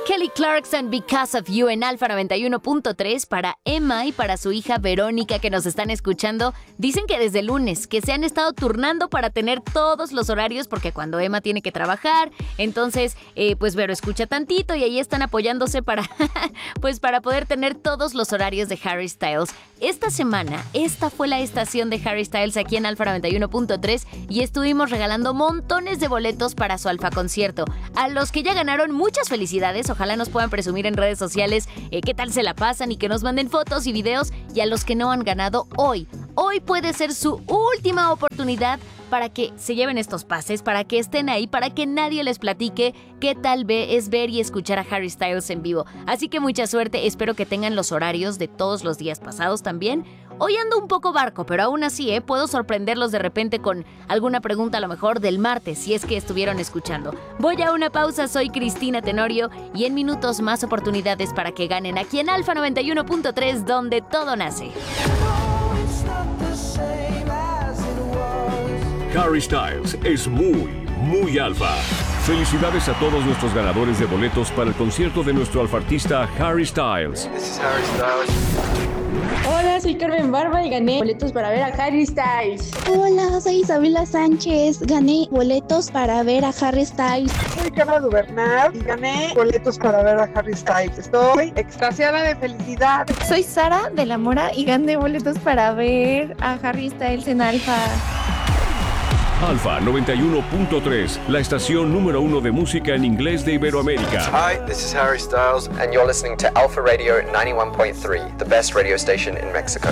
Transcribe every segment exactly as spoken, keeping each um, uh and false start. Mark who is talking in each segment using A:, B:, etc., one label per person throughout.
A: Kelly Clarkson, Because of You en Alfa noventa y uno punto tres para Emma y para su hija Verónica que nos están escuchando. Dicen que desde el lunes, que se han estado turnando para tener todos los horarios porque cuando Emma tiene que trabajar, entonces eh, pues Vero escucha tantito y ahí están apoyándose para, pues para poder tener todos los horarios de Harry Styles. Esta semana, esta fue la estación de Harry Styles aquí en Alfa noventa y uno punto tres y estuvimos regalando montones de boletos para su Alfa concierto. A los que ya ganaron, muchas felicidades. Ojalá nos puedan presumir en redes sociales eh, qué tal se la pasan y que nos manden fotos y videos. Y a los que no han ganado, hoy, hoy puede ser su última oportunidad para que se lleven estos pases, para que estén ahí, para que nadie les platique qué tal ve es ver y escuchar a Harry Styles en vivo. Así que mucha suerte, espero que tengan los horarios de todos los días pasados también. Hoy ando un poco barco, pero aún así, ¿eh? Puedo sorprenderlos de repente con alguna pregunta a lo mejor del martes, si es que estuvieron escuchando. Voy a una pausa, soy Cristina Tenorio y en minutos más oportunidades para que ganen aquí en Alfa noventa y uno punto tres, donde todo nace.
B: Harry Styles es muy, muy alfa. Felicidades a todos nuestros ganadores de boletos para el concierto de nuestro alfartista Harry Styles.
C: This is Harry Styles.
D: Hola, soy Carmen Barba y gané boletos para ver a Harry Styles.
E: Hola, soy Isabela Sánchez. Gané boletos para ver a Harry Styles.
F: Soy Carla Duvernay y gané boletos para ver a Harry Styles. Estoy extasiada de felicidad.
G: Soy Sara de la Mora y gané boletos para ver a Harry Styles en Alfa.
B: Alfa noventa y uno punto tres, la estación número uno de música en inglés de Iberoamérica.
C: Hi, this is Harry Styles, and you're listening to Alpha Radio ninety-one point three, the best radio station in Mexico.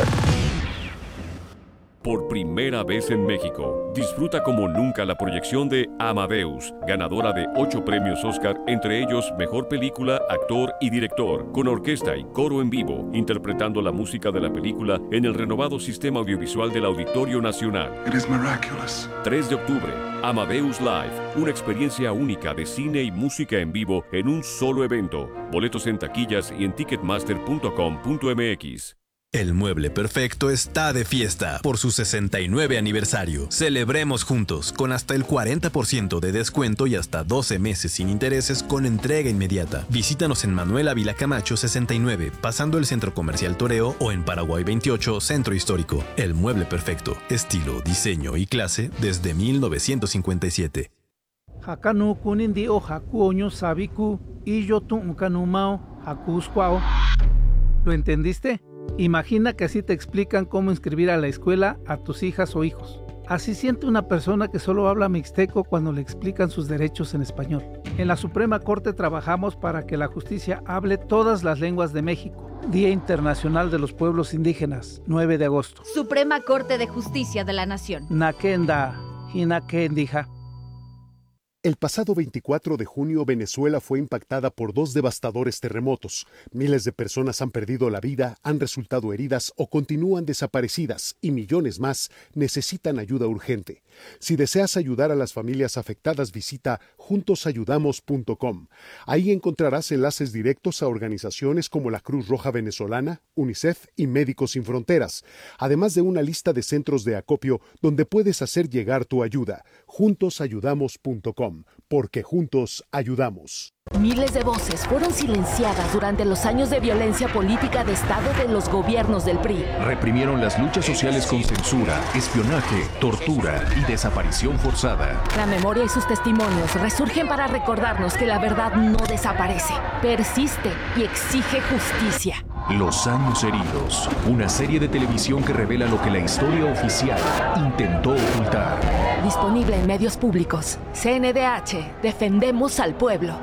B: Por primera vez en México, disfruta como nunca la proyección de Amadeus, ganadora de ocho premios Oscar, entre ellos Mejor Película, Actor y Director, con orquesta y coro en vivo, interpretando la música de la película en el renovado sistema audiovisual del Auditorio Nacional.
H: It is miraculous.
B: tres de octubre, Amadeus Live, una experiencia única de cine y música en vivo en un solo evento. Boletos en taquillas y en ticketmaster punto com punto m x.
I: El Mueble Perfecto está de fiesta por su sesenta y nueve aniversario. Celebremos juntos con hasta el cuarenta por ciento de descuento y hasta doce meses sin intereses con entrega inmediata. Visítanos en Manuel Ávila Camacho sesenta y nueve, pasando el Centro Comercial Toreo, o en Paraguay veintiocho, Centro Histórico. El Mueble Perfecto, estilo, diseño y clase desde mil novecientos cincuenta y siete.
J: Hakanu kunindi o hakuoño sabiku y yo tu unkanumao hakusquao. ¿Lo entendiste? Imagina que así te explican cómo inscribir a la escuela a tus hijas o hijos. Así siente una persona que solo habla mixteco cuando le explican sus derechos en español. En la Suprema Corte trabajamos para que la justicia hable todas las lenguas de México. Día Internacional de los Pueblos Indígenas, nueve de agosto.
K: Suprema Corte de Justicia de la Nación.
J: Nakenda, Hinakendija.
L: El pasado veinticuatro de junio, Venezuela fue impactada por dos devastadores terremotos. Miles de personas han perdido la vida, han resultado heridas o continúan desaparecidas y millones más necesitan ayuda urgente. Si deseas ayudar a las familias afectadas, visita juntos ayudamos punto com. Ahí encontrarás enlaces directos a organizaciones como la Cruz Roja Venezolana, UNICEF y Médicos Sin Fronteras, además de una lista de centros de acopio donde puedes hacer llegar tu ayuda. juntos ayudamos punto com. Porque juntos ayudamos.
M: Miles de voces fueron silenciadas durante los años de violencia política de Estado de los gobiernos del P R I.
N: Reprimieron las luchas sociales con censura, espionaje, tortura y desaparición forzada.
M: La memoria y sus testimonios resurgen para recordarnos que la verdad no desaparece, persiste y exige justicia.
N: Los años heridos, una serie de televisión que revela lo que la historia oficial intentó ocultar.
M: Disponible en medios públicos. C N D H, defendemos al pueblo.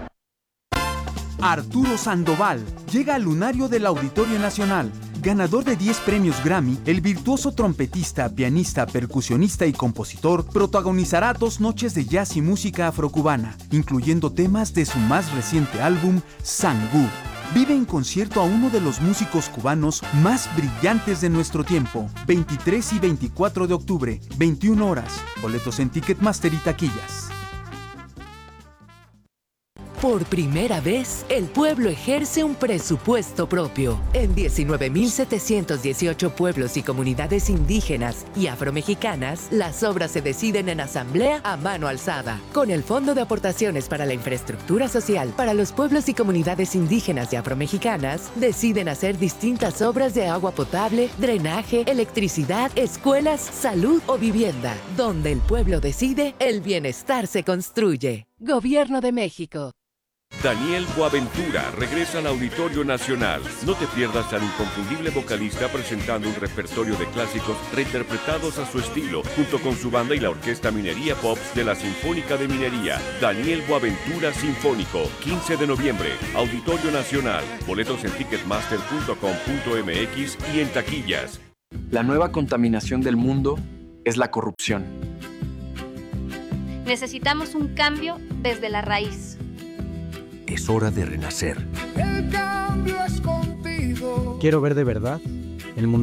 O: Arturo Sandoval llega al lunario del Auditorio Nacional. Ganador de diez premios Grammy, el virtuoso trompetista, pianista, percusionista y compositor protagonizará dos noches de jazz y música afrocubana, incluyendo temas de su más reciente álbum, Sangú. Vive en concierto a uno de los músicos cubanos más brillantes de nuestro tiempo. veintitrés y veinticuatro de octubre, veintiuna horas. Boletos en Ticketmaster y taquillas.
H: Por primera vez, el pueblo ejerce un presupuesto propio. En diecinueve mil setecientos dieciocho pueblos y comunidades indígenas y afromexicanas, las obras se deciden en asamblea a mano alzada. Con el Fondo de Aportaciones para la Infraestructura Social para los pueblos y comunidades indígenas y afromexicanas, deciden hacer distintas obras de agua potable, drenaje, electricidad, escuelas, salud o vivienda. Donde el pueblo decide, el bienestar se construye. Gobierno de México.
B: Daniel Boaventura regresa al Auditorio Nacional. No te pierdas al inconfundible vocalista presentando un repertorio de clásicos reinterpretados a su estilo, junto con su banda y la Orquesta Minería Pops de la Sinfónica de Minería. Daniel Boaventura Sinfónico, quince de noviembre, Auditorio Nacional. Boletos en ticketmaster punto com punto m x y en taquillas.
P: La nueva contaminación del mundo es la corrupción.
Q: Necesitamos un cambio desde la raíz.
R: Es hora de renacer.
S: El cambio es contigo.
T: Quiero ver de verdad el mundo